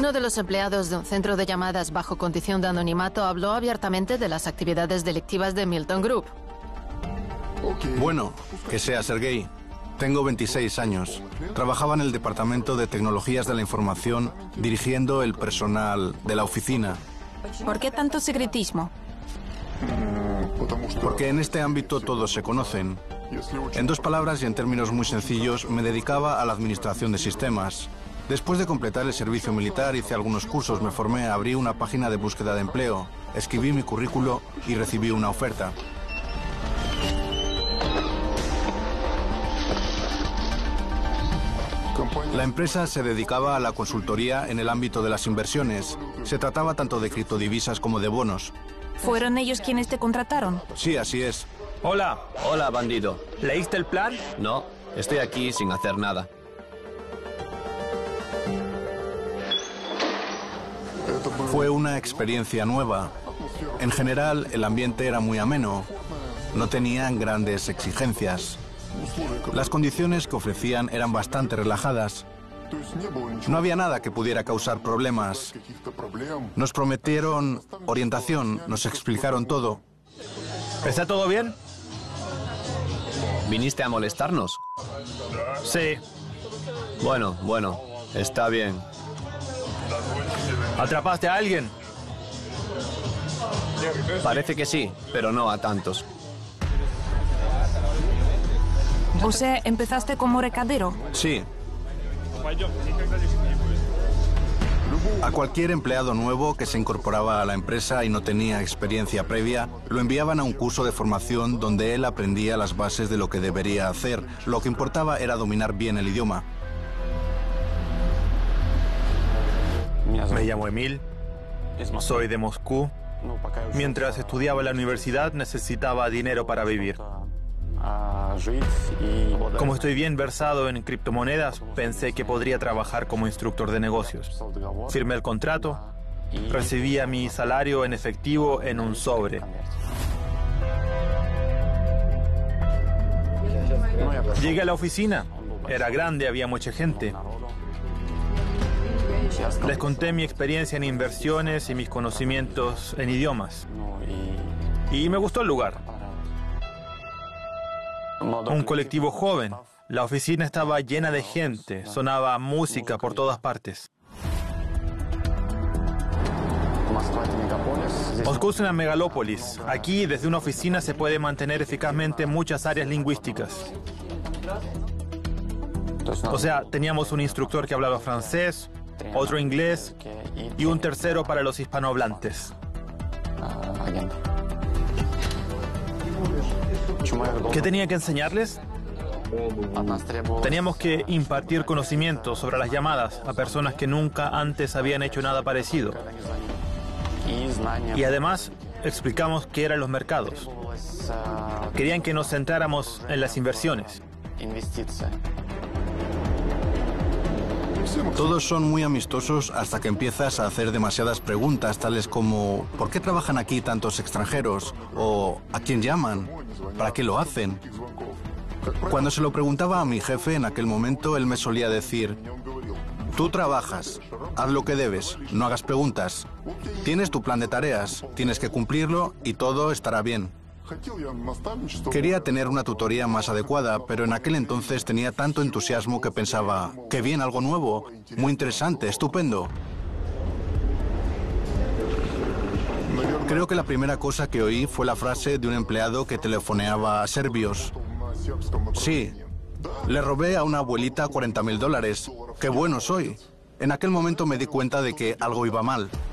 Uno de los empleados de un centro de llamadas bajo condición de anonimato habló abiertamente de las actividades delictivas de Milton Group. Bueno, que sea Sergei. Tengo 26 años. Trabajaba en el Departamento de Tecnologías de la Información, dirigiendo el personal de la oficina. ¿Por qué tanto secretismo? Porque en este ámbito todos se conocen. En dos palabras y en términos muy sencillos, me dedicaba a la administración de sistemas. Después de completar el servicio militar, hice algunos cursos, me formé, abrí una página de búsqueda de empleo, escribí mi currículo y recibí una oferta. La empresa se dedicaba a la consultoría en el ámbito de las inversiones. Se trataba tanto de criptodivisas como de bonos. ¿Fueron ellos quienes te contrataron? Sí, así es. Hola. Hola, bandido. ¿Leíste el plan? No, estoy aquí sin hacer nada. Fue una experiencia nueva. En general, el ambiente era muy ameno. No tenían grandes exigencias. Las condiciones que ofrecían eran bastante relajadas. No había nada que pudiera causar problemas. Nos prometieron orientación, nos explicaron todo. ¿Está todo bien? ¿Viniste a molestarnos? Sí. Bueno, está bien. ¿Atrapaste a alguien? Parece que sí, pero no a tantos. O sea, empezaste como recadero. Sí. A cualquier empleado nuevo que se incorporaba a la empresa y no tenía experiencia previa, lo enviaban a un curso de formación donde él aprendía las bases de lo que debería hacer. Lo que importaba era dominar bien el idioma. Me llamo Emil. Soy de Moscú. Mientras estudiaba en la universidad necesitaba dinero para vivir. Como estoy bien versado en criptomonedas, pensé que podría trabajar como instructor de negocios. Firmé el contrato, recibía mi salario en efectivo en un sobre. Llegué a la oficina. Era grande, había mucha gente. Les conté mi experiencia en inversiones y mis conocimientos en idiomas. Y me gustó el lugar. Un colectivo joven. La oficina estaba llena de gente. Sonaba música por todas partes. Moscú es una megalópolis. Aquí, desde una oficina, se puede mantener eficazmente muchas áreas lingüísticas. O sea, teníamos un instructor que hablaba francés, otro inglés y un tercero para los hispanohablantes. ¿Qué tenía que enseñarles? Teníamos que impartir conocimientos sobre las llamadas a personas que nunca antes habían hecho nada parecido. Y además explicamos qué eran los mercados. Querían que nos centráramos en las inversiones. Todos son muy amistosos hasta que empiezas a hacer demasiadas preguntas, tales como ¿por qué trabajan aquí tantos extranjeros? ¿O a quién llaman? ¿Para qué lo hacen? Cuando se lo preguntaba a mi jefe en aquel momento, él me solía decir: tú trabajas, haz lo que debes, no hagas preguntas. Tienes tu plan de tareas, tienes que cumplirlo y todo estará bien. Quería tener una tutoría más adecuada, pero en aquel entonces tenía tanto entusiasmo que pensaba: ¡qué bien, algo nuevo! Muy interesante, estupendo. Creo que la primera cosa que oí fue la frase de un empleado que telefoneaba a serbios. Sí, le robé a una abuelita $40.000. ¡Qué bueno soy! En aquel momento me di cuenta de que algo iba mal.